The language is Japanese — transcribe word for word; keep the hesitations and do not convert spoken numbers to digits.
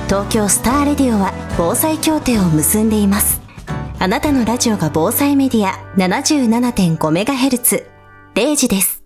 東京スターレディオは防災協定を結んでいます。あなたのラジオが防災メディア ななじゅうななてんごメガヘルツ れいじです。